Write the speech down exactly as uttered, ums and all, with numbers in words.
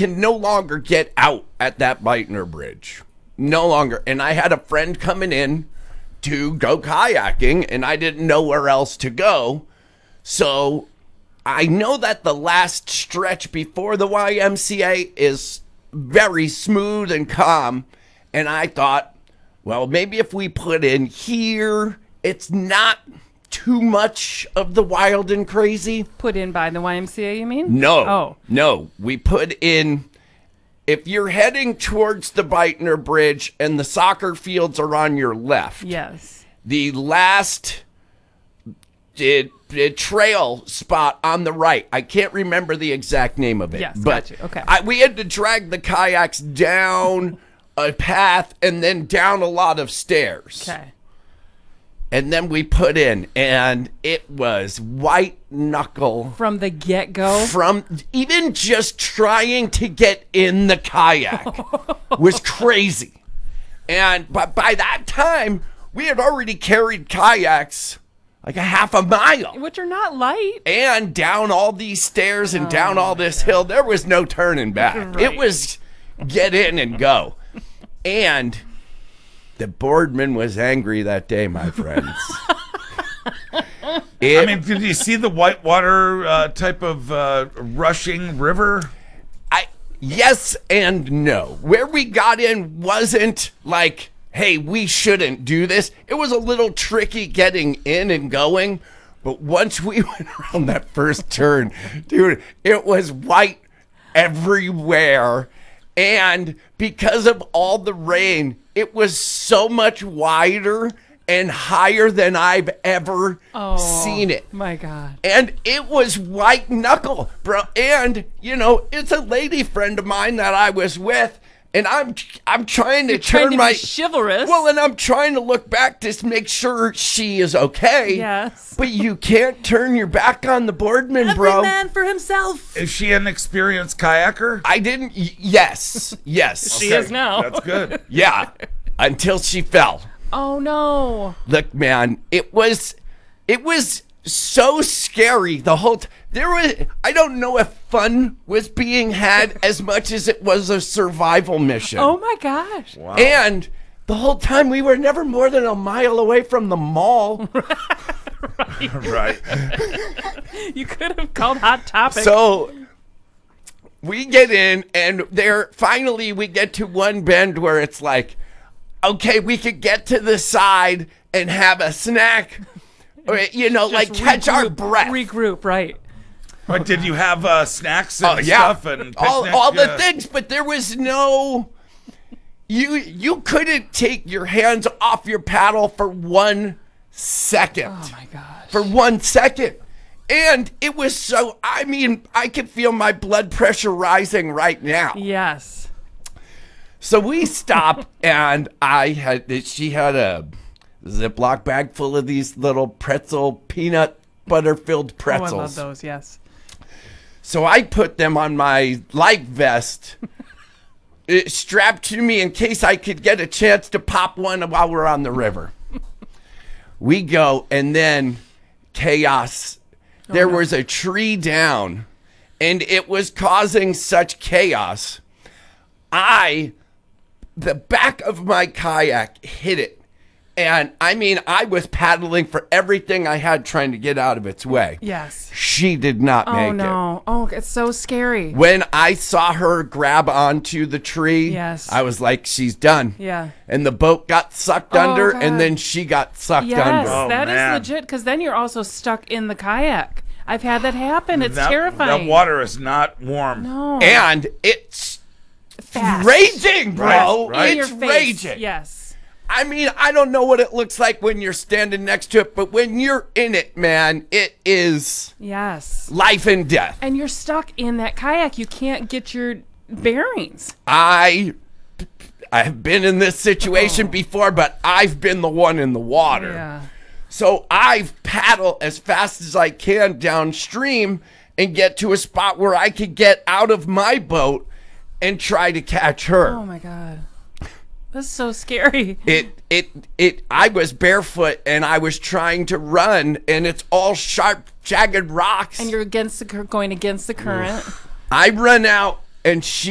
can no longer get out at that Beitner Bridge. No longer. And I had a friend coming in to go kayaking, and I didn't know where else to go. So I know that the last stretch before the Y M C A is very smooth and calm. And I thought, well, maybe if we put in here, it's not too much of the wild and crazy. Put in by the Y M C A, you mean? No. Oh. No. We put in, if you're heading towards the Beitner Bridge and the soccer fields are on your left. Yes. The last it, it trail spot on the right. I can't remember the exact name of it. Yes, but gotcha. Okay. I, we had to drag the kayaks down a path and then down a lot of stairs. Okay. And then we put in, and it was white knuckle. From the get-go? From even just trying to get in the kayak was crazy. And but by that time, we had already carried kayaks like a half a mile. Which are not light. And down all these stairs and oh, down all this God. hill. There was no turning back. Right. It was get in and go. And the boardman was angry that day, my friends. it, I mean, did you see the whitewater uh, type of uh, rushing river? I yes and no. Where we got in wasn't like, hey, we shouldn't do this. It was a little tricky getting in and going. But once we went around that first turn, dude, it was white everywhere. And because of all the rain, it was so much wider and higher than I've ever oh, seen it. My God. And it was white knuckle, bro. And, you know, it's a lady friend of mine that I was with. And I'm I'm trying to You're turn trying to my be chivalrous. Well, and I'm trying to look back to make sure she is okay. Yes. But you can't turn your back on the boardman, Every bro. Every man for himself. Is she an experienced kayaker? I didn't. Y- yes. Yes. She is now. That's good. Yeah. Until she fell. Oh no. Look, man, it was it was so scary the whole time. There was, I don't know if fun was being had as much as it was a survival mission. Oh my gosh. Wow. And the whole time we were never more than a mile away from the mall. Right. Right. You could have called Hot Topic. So we get in, and there finally we get to one bend where it's like, okay, we could get to the side and have a snack. Or, you know, Just like catch regroup, our breath. Regroup, right. But did you have uh, snacks and Oh, yeah. stuff and all, picnic, all the uh, things, but there was no. You you couldn't take your hands off your paddle for one second. Oh my gosh. For one second. And it was so, I mean, I could feel my blood pressure rising right now. Yes. So we stop, and I had, she had a Ziploc bag full of these little pretzel, peanut butter filled pretzels. Oh, I love those, yes. So I put them on my life vest, it strapped to me in case I could get a chance to pop one while we're on the river. We go, and then chaos. Oh, there no. was a tree down, and it was causing such chaos. I, the back of my kayak hit it. And I mean, I was paddling for everything I had trying to get out of its way. Yes. She did not Oh, make no. it. Oh, it's so scary. When I saw her grab onto the tree, Yes. I was like, she's done. Yeah. And the boat got sucked Oh, under, God. and then she got sucked Yes, under. Oh, that is man. legit, because then you're also stuck in the kayak. I've had that happen. It's that, terrifying. That water is not warm. No. And it's Fast. raging, bro. Right, right. In your It's face. raging. Yes. I mean, I don't know what it looks like when you're standing next to it, but when you're in it, man, it is Yes. life and death. And you're stuck in that kayak. You can't get your bearings. I I have been in this situation Oh. before, but I've been the one in the water. Yeah. So I paddle as fast as I can downstream and get to a spot where I could get out of my boat and try to catch her. Oh my God. This is so scary. It, it, it, I was barefoot and I was trying to run, and it's all sharp, jagged rocks. And you're against the cur- going against the current. I run out, and she